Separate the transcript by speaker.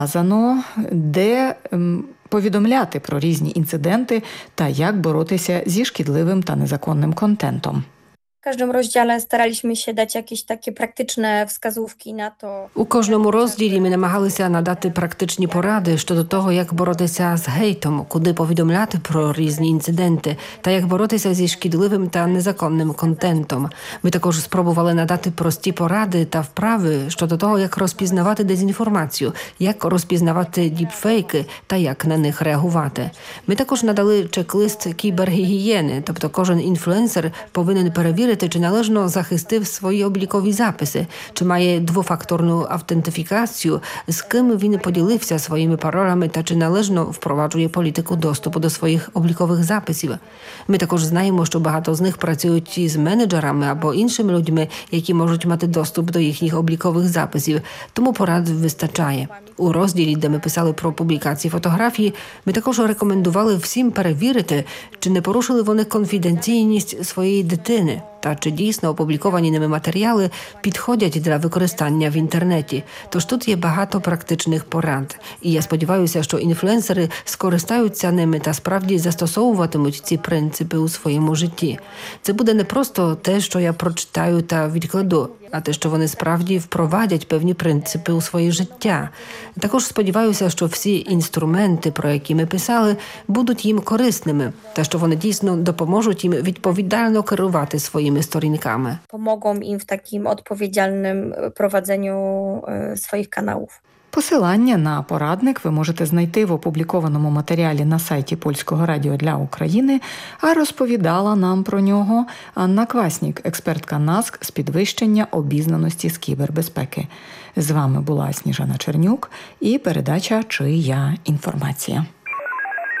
Speaker 1: Сказано, де повідомляти про різні інциденти та як боротися зі шкідливим та незаконним контентом.
Speaker 2: W każdym rozdziale staraliśmy się dać jakieś takie praktyczne wskazówki na to.
Speaker 3: У кожному розділі ми намагалися надати практичні поради щодо того, як боротися з гейтом, куди повідомляти про різні інциденти, та як боротися зі шкідливим та незаконним контентом. Ми також спробували надати прості поради та вправи щодо того, як розпізнавати дезінформацію, як розпізнавати діпфейки та як на них реагувати. Ми також надали чек-лист кібергігієни, тобто кожен інфлюенсер повинен перевірити, чи належно захистив свої облікові записи, чи має двофакторну автентифікацію, з ким він поділився своїми паролями та чи належно впроваджує політику доступу до своїх облікових записів. Ми також знаємо, що багато з них працюють із менеджерами або іншими людьми, які можуть мати доступ до їхніх облікових записів, тому порад вистачає. У розділі, де ми писали про публікації фотографії, ми також рекомендували всім перевірити, чи не порушили вони конфіденційність своєї дитини, та чи дійсно опубліковані ними матеріали підходять для використання в інтернеті. Тож тут є багато практичних порад. І я сподіваюся, що інфлюенсери скористаються ними та справді застосовуватимуть ці принципи у своєму житті. Це буде не просто те, що я прочитаю та відкладу, а те, що вони справді впровадять певні принципи у своє життя. Також сподіваюся, що всі інструменти, про які ми писали, будуть їм корисними, та що вони дійсно допоможуть їм відповідально керувати своїми сторінками.
Speaker 2: Pomogą im w takim odpowiedzialnym prowadzeniu swoich kanałów.
Speaker 1: Посилання на порадник ви можете знайти в опублікованому матеріалі на сайті Польського радіо для України, а розповідала нам про нього Анна Кваснік, експертка НАСК з підвищення обізнаності з кібербезпеки. З вами була Сніжана Чернюк і передача «Чия інформація».